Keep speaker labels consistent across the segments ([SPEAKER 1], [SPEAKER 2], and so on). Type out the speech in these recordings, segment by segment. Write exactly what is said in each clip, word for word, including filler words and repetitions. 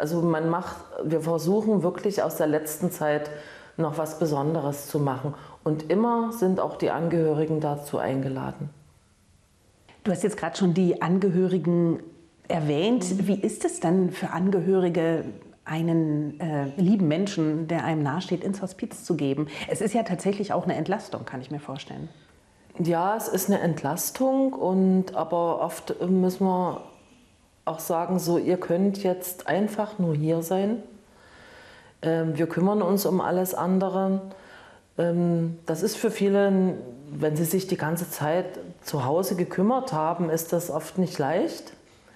[SPEAKER 1] Also man macht, wir versuchen wirklich aus der letzten Zeit noch was Besonderes zu machen. Und immer sind auch die Angehörigen dazu eingeladen.
[SPEAKER 2] Du hast jetzt gerade schon die Angehörigen erwähnt. Wie ist es denn für Angehörige, einen äh, lieben Menschen, der einem nahesteht, ins Hospiz zu geben? Es ist ja tatsächlich auch eine Entlastung, kann ich mir vorstellen.
[SPEAKER 1] Ja, es ist eine Entlastung, und, aber oft müssen wir auch sagen, so, ihr könnt jetzt einfach nur hier sein. Ähm, wir kümmern uns um alles andere. Ähm, das ist für viele, wenn sie sich die ganze Zeit zu Hause gekümmert haben, ist das oft nicht leicht.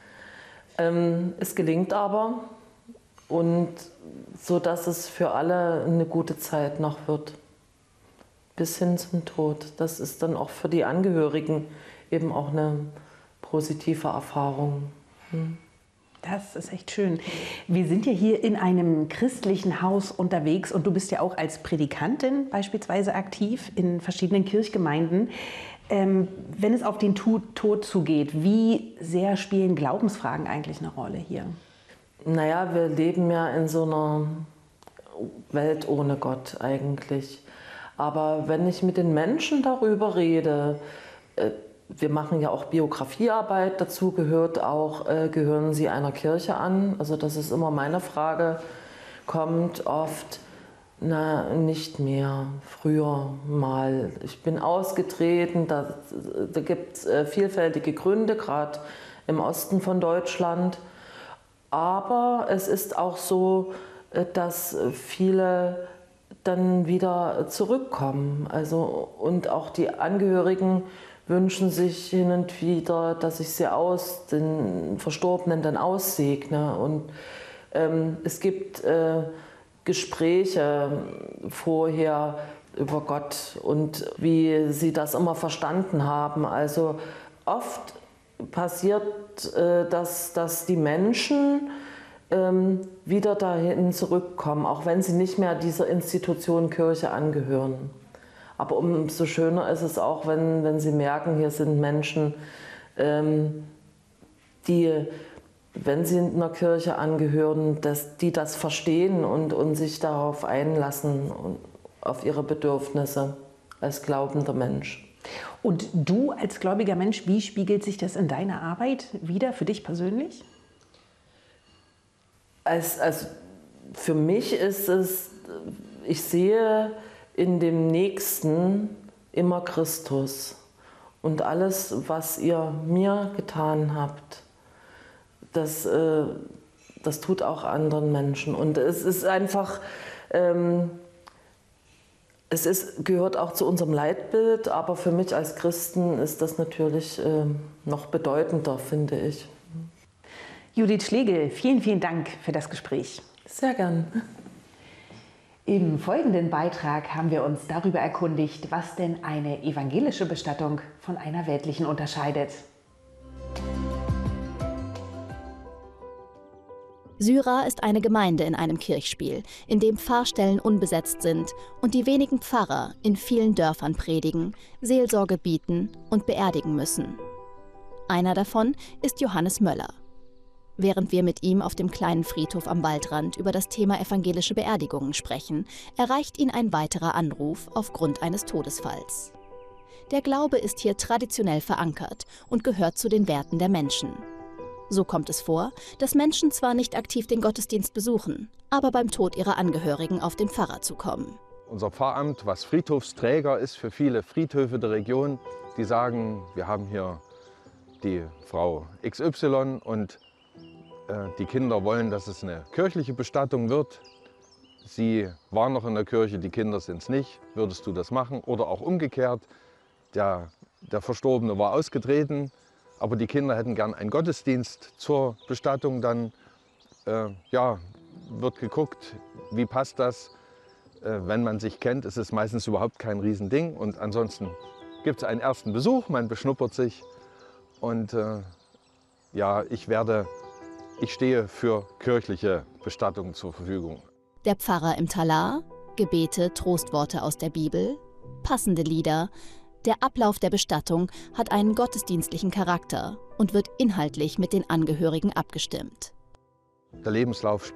[SPEAKER 1] Ähm, es gelingt aber, und so dass es für alle eine gute Zeit noch wird. Bis hin zum Tod. Das ist dann auch für die Angehörigen eben auch eine positive Erfahrung. Hm.
[SPEAKER 2] Das ist echt schön. Wir sind ja hier in einem christlichen Haus unterwegs, und du bist ja auch als Predikantin beispielsweise aktiv in verschiedenen Kirchgemeinden. Ähm, wenn es auf den Tod zugeht, wie sehr spielen Glaubensfragen eigentlich eine Rolle hier?
[SPEAKER 1] Naja, wir leben ja in so einer Welt ohne Gott eigentlich. Aber wenn ich mit den Menschen darüber rede, äh, wir machen ja auch Biografiearbeit, dazu gehört auch, äh, gehören Sie einer Kirche an? Also das ist immer meine Frage, kommt oft, na, nicht mehr, früher mal. Ich bin ausgetreten, da, da gibt es äh, vielfältige Gründe, gerade im Osten von Deutschland. Aber es ist auch so, äh, dass viele dann wieder zurückkommen. Also, und auch die Angehörigen wünschen sich hin und wieder, dass ich sie aus den Verstorbenen dann aussegne. Und ähm, es gibt äh, Gespräche vorher über Gott und wie sie das immer verstanden haben. Also oft passiert, äh, dass, dass die Menschen ähm, wieder dahin zurückkommen, auch wenn sie nicht mehr dieser Institution Kirche angehören. Aber umso schöner ist es auch, wenn, wenn sie merken, hier sind Menschen, ähm, die, wenn sie in einer Kirche angehören, dass die das verstehen und, und sich darauf einlassen, und auf ihre Bedürfnisse als glaubender Mensch.
[SPEAKER 2] Und du als gläubiger Mensch, wie spiegelt sich das in deiner Arbeit wider, für dich persönlich?
[SPEAKER 1] Als, als für mich ist es, ich sehe in dem Nächsten immer Christus. Und alles, was ihr mir getan habt, das, äh, das tut auch anderen Menschen. Und es ist einfach, ähm, es ist, gehört auch zu unserem Leitbild, aber für mich als Christen ist das natürlich äh, noch bedeutender, finde ich.
[SPEAKER 2] Judith Schlegel, vielen, vielen Dank für das Gespräch.
[SPEAKER 1] Sehr gern.
[SPEAKER 2] Im folgenden Beitrag haben wir uns darüber erkundigt, was denn eine evangelische Bestattung von einer weltlichen unterscheidet.
[SPEAKER 3] Syra ist eine Gemeinde in einem Kirchspiel, in dem Pfarrstellen unbesetzt sind und die wenigen Pfarrer in vielen Dörfern predigen, Seelsorge bieten und beerdigen müssen. Einer davon ist Johannes Möller. Während wir mit ihm auf dem kleinen Friedhof am Waldrand über das Thema evangelische Beerdigungen sprechen, erreicht ihn ein weiterer Anruf aufgrund eines Todesfalls. Der Glaube ist hier traditionell verankert und gehört zu den Werten der Menschen. So kommt es vor, dass Menschen zwar nicht aktiv den Gottesdienst besuchen, aber beim Tod ihrer Angehörigen auf den Pfarrer zukommen.
[SPEAKER 4] Unser Pfarramt, was Friedhofsträger ist für viele Friedhöfe der Region, die sagen, wir haben hier die Frau X Y und äh, die Kinder wollen, dass es eine kirchliche Bestattung wird. Sie waren noch in der Kirche, die Kinder sind es nicht. Würdest du das machen? Oder auch umgekehrt, der, der Verstorbene war ausgetreten, aber die Kinder hätten gern einen Gottesdienst zur Bestattung. Dann äh, ja, wird geguckt, wie passt das. Äh, wenn man sich kennt, ist es meistens überhaupt kein Riesending. Und ansonsten gibt es einen ersten Besuch, man beschnuppert sich. Und äh, ja, ich, werde, ich stehe für kirchliche Bestattungen zur Verfügung.
[SPEAKER 3] Der Pfarrer im Talar, Gebete, Trostworte aus der Bibel, passende Lieder. Der Ablauf der Bestattung hat einen gottesdienstlichen Charakter und wird inhaltlich mit den Angehörigen abgestimmt.
[SPEAKER 4] Der Lebenslauf